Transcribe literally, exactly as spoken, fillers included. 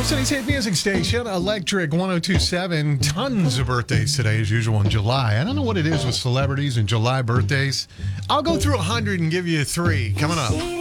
City's hit music station, Electric one oh two point seven. Tons of birthdays today, as usual, in July. I don't know what it is with celebrities and July birthdays. I'll go through one hundred and give you three coming up.